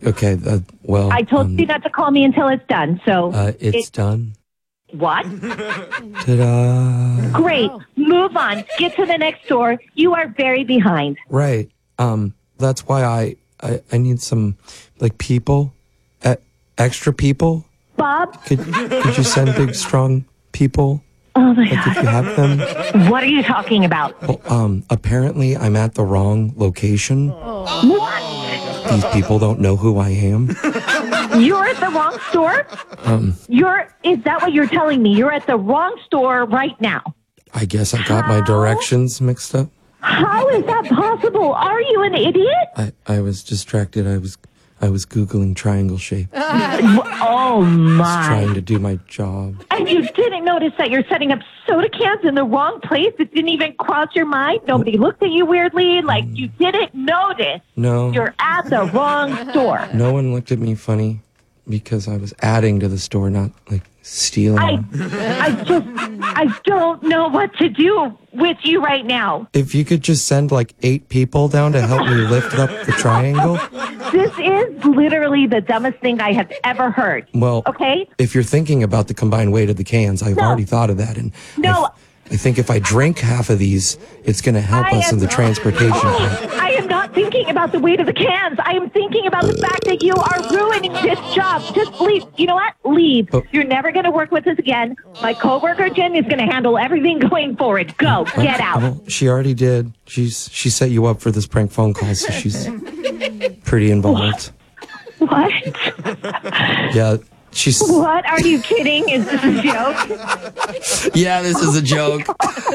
Okay. Well, I told you not to call me until it's done. So it's done. What? Ta-da! Great. Move on. Get to the next door. You are very behind. Right. That's why I need some people, extra people. Bob? Could you send big, strong people? Oh, my God. If you have them? What are you talking about? Well, apparently I'm at the wrong location. What? These people don't know who I am. You're at the wrong store? Is that what you're telling me? You're at the wrong store right now. I guess I got my directions mixed up. How is that possible? Are you an idiot? I was distracted. I was Googling triangle shape. Oh, my. Just trying to do my job. And you didn't notice that you're setting up soda cans in the wrong place? It didn't even cross your mind? Nobody looked at you weirdly? Like, you didn't notice? No. You're at the wrong store. No one looked at me funny because I was adding to the store, not, stealing. I don't know what to do with you right now. If you could just send, 8 people down to help me lift up the triangle. This is literally the dumbest thing I have ever heard. Well, okay? If you're thinking about the combined weight of the cans, I've already thought of that. And I think if I drink half of these, it's going to help us in the transportation. I am not thinking about the weight of the cans. I am thinking about the fact that you are ruining this job. Just leave. You know what? Leave. You're never going to work with us again. My coworker, Jen, is going to handle everything going forward. Go. Get out. Well, she already did. She set you up for this prank phone call, so she's pretty involved. What? Yeah. What? Are you kidding? Is this a joke? Yeah, this is a joke.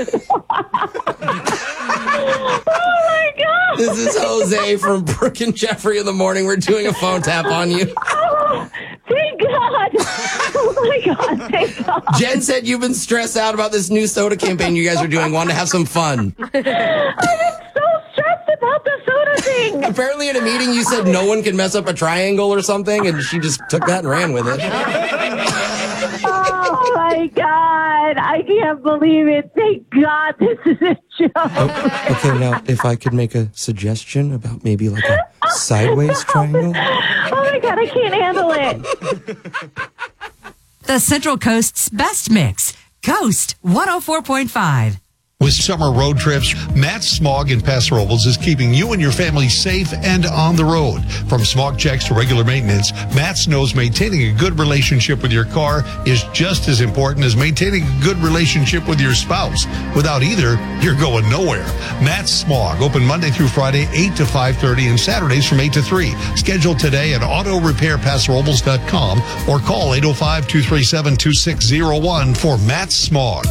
Oh, my God. This is Jose from Brooke and Jeffrey in the morning. We're doing a phone tap on you. Oh, thank God. Oh, my God. Thank God. Jen said you've been stressed out about this new soda campaign you guys are doing. Wanted to have some fun. I've been so stressed about the soda thing. Apparently in a meeting you said no one can mess up a triangle or something, and she just took that and ran with it. Oh, my God. I can't believe it. Thank God this is a joke. Okay, now, if I could make a suggestion about maybe a sideways triangle. Oh, my God. I can't handle it. The Central Coast's best mix. Coast 104.5. With summer road trips, Matt Smog in Paso Robles is keeping you and your family safe and on the road. From smog checks to regular maintenance, Matt knows maintaining a good relationship with your car is just as important as maintaining a good relationship with your spouse. Without either, you're going nowhere. Matt Smog, open Monday through Friday, 8 to 5:30, and Saturdays from 8 to 3. Schedule today at autorepairpasorobles.com or call 805-237-2601 for Matt Smog.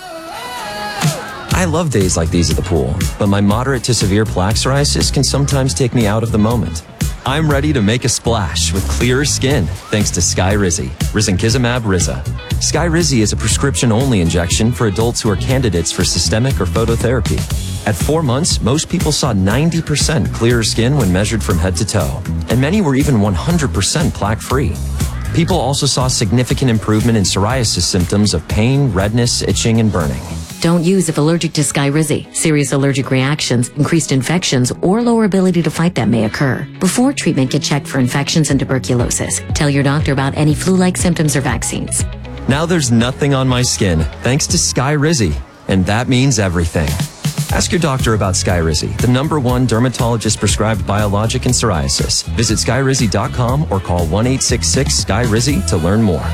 I love days like these at the pool, but my moderate to severe plaque psoriasis can sometimes take me out of the moment. I'm ready to make a splash with clearer skin thanks to Skyrizi, risankizumab Riza. Skyrizi is a prescription-only injection for adults who are candidates for systemic or phototherapy. At 4 months, most people saw 90% clearer skin when measured from head to toe, and many were even 100% plaque-free. People also saw significant improvement in psoriasis symptoms of pain, redness, itching, and burning. Don't use if allergic to Skyrizi. Serious allergic reactions, increased infections, or lower ability to fight them may occur. Before treatment, get checked for infections and tuberculosis. Tell your doctor about any flu-like symptoms or vaccines. Now there's nothing on my skin thanks to Skyrizi, and that means everything. Ask your doctor about Skyrizi, the #1 dermatologist-prescribed biologic in psoriasis. Visit Skyrizi.com or call 1-866-SKYRIZI to learn more.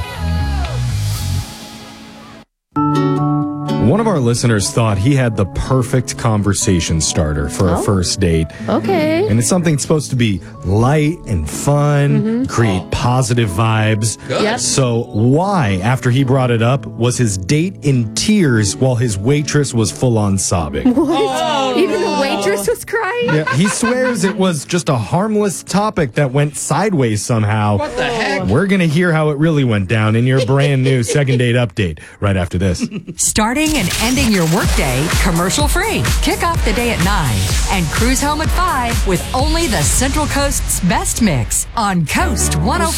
One of our listeners thought he had the perfect conversation starter for a first date. Okay. And it's something that's supposed to be light and fun, create positive vibes. Yep. So why, after he brought it up, was his date in tears while his waitress was full on sobbing? What? Even the waitress was crying? Yeah, he swears it was just a harmless topic that went sideways somehow. What the heck? We're going to hear how it really went down in your brand new second date update right after this. Starting and ending your workday commercial-free. Kick off the day at 9 and cruise home at 5 with only the Central Coast's best mix on Coast 104.5.